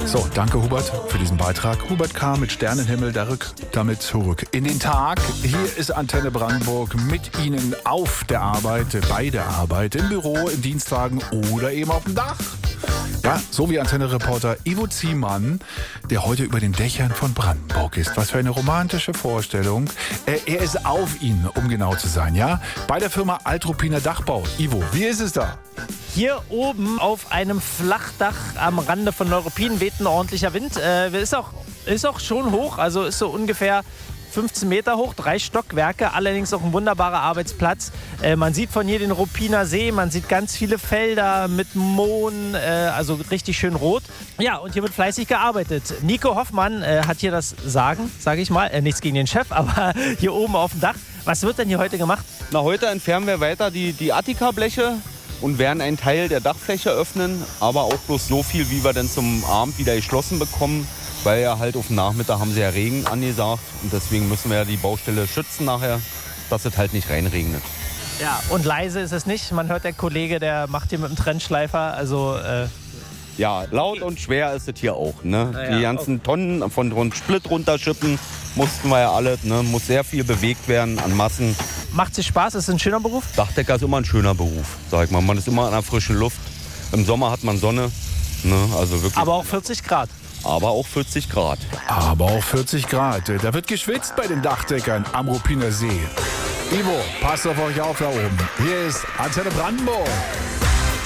So, danke Hubert für diesen Beitrag. Hubert K. mit Sternenhimmel, damit zurück in den Tag. Hier ist Antenne Brandenburg mit Ihnen auf der Arbeit, bei der Arbeit, im Büro, im Dienstwagen oder eben auf dem Dach. Ja, so wie Antenne-Reporter Ivo Ziemann, der heute über den Dächern von Brandenburg ist. Was für eine romantische Vorstellung. Er ist auf Ihnen, um genau zu sein, ja? Bei der Firma Altrupiner Dachbau. Ivo, wie ist es da? Hier oben auf einem Flachdach am Rande von Neuruppin weht ein ordentlicher Wind. Ist auch schon hoch, also ist so ungefähr 15 Meter hoch, 3 Stockwerke, allerdings auch ein wunderbarer Arbeitsplatz. Man sieht von hier den Ruppiner See, man sieht ganz viele Felder mit Mohn, also richtig schön rot. Ja, und hier wird fleißig gearbeitet. Nico Hoffmann hat hier das Sagen, sage ich mal. Nichts gegen den Chef, aber hier oben auf dem Dach. Was wird denn hier heute gemacht? Na, heute entfernen wir weiter die Attika-Bleche und werden einen Teil der Dachfläche öffnen, aber auch bloß so viel, wie wir dann zum Abend wieder geschlossen bekommen, weil ja halt auf dem Nachmittag haben sie ja Regen angesagt und deswegen müssen wir ja die Baustelle schützen nachher, dass es halt nicht reinregnet. Ja, und leise ist es nicht. Man hört, der Kollege, der macht hier mit dem Trennschleifer, also... Ja, laut und schwer ist es hier auch. Ne? Ja, die ganzen Tonnen von Split runterschippen mussten wir ja alle. Ne? Muss sehr viel bewegt werden an Massen. Macht es Spaß? Ist es ein schöner Beruf? Dachdecker ist immer ein schöner Beruf, sag ich mal. Man ist immer an der frischen Luft. Im Sommer hat man Sonne. Ne? Also wirklich. Aber auch 40 Grad. Aber auch 40 Grad. Aber auch 40 Grad. Da wird geschwitzt bei den Dachdeckern am Ruppiner See. Ivo, passt auf euch auf da oben. Hier ist Antenne Brandenburg.